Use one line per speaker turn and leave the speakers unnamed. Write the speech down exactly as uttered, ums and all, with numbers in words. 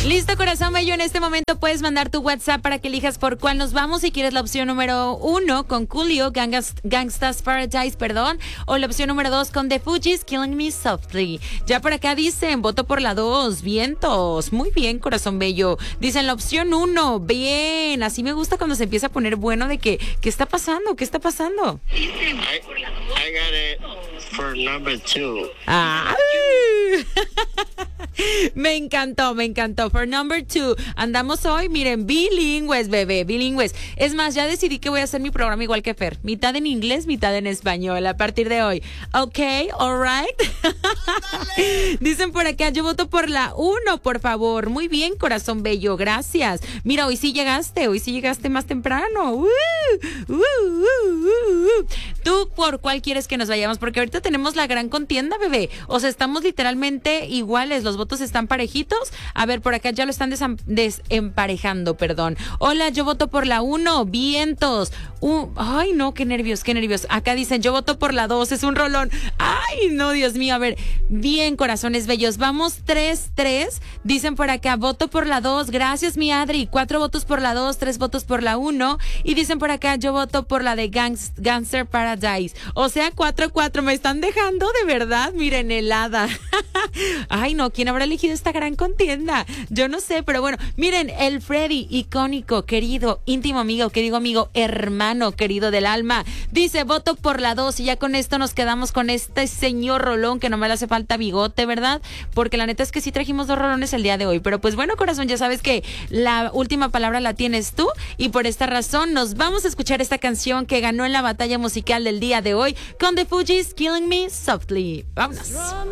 Listo, corazón bello, en este momento puedes mandar tu WhatsApp para que elijas por cuál nos vamos. Si quieres la opción número uno con Coolio, Gangas, Gangsta's Paradise, perdón, o la opción número dos con The Fugees, Killing Me Softly. Ya por acá dicen, voto por la dos, vientos. Muy bien, corazón bello. Dicen la opción uno, bien. Así me gusta cuando se empieza a poner bueno de que, ¿qué está pasando? ¿Qué está pasando?
I, I got it for number two.
Ah. Me encantó, me encantó. For number two. Andamos hoy, miren, bilingües, bebé, bilingües. Es más, ya decidí que voy a hacer mi programa igual que Fer. Mitad en inglés, mitad en español a partir de hoy. Ok, alright. Dicen por acá, yo voto por la uno, por favor. Muy bien, corazón bello, gracias. Mira, hoy sí llegaste, hoy sí llegaste más temprano. Uh, uh, uh, uh, uh. ¿Tú por cuál quieres que nos vayamos? Porque ahorita tenemos la gran contienda, bebé. O sea, estamos literalmente iguales, los votos están parejitos. A ver, por acá ya lo están desam- desemparejando, perdón. Hola, yo voto por la uno, vientos. Uh, ay, no, qué nervios, qué nervios. Acá dicen, yo voto por la dos, es un rolón. Ay, no, Dios mío, a ver. Bien, corazones bellos, vamos tres tres. Dicen por acá, voto por la dos, gracias, mi Adri. Cuatro votos por la dos, tres votos por la uno. Y dicen por acá, yo voto por la de Gangs- Gangster Paradise. O sea, cuatro cuatro, me están dejando de verdad, miren, helada. Ay, no, ¿quién habrá elegido esta gran contienda? Yo no sé, pero bueno, miren, el Freddy, icónico, querido, íntimo amigo, que digo amigo, hermano, querido del alma, dice, voto por la dos, y ya con esto nos quedamos con este señor rolón, que no me le hace falta bigote, ¿verdad? Porque la neta es que sí trajimos dos rolones el día de hoy, pero pues bueno, corazón, ya sabes que la última palabra la tienes tú, y por esta razón nos vamos a escuchar esta canción que ganó en la batalla musical del día de hoy, con The Fugees, Killing Me Softly. Vámonos.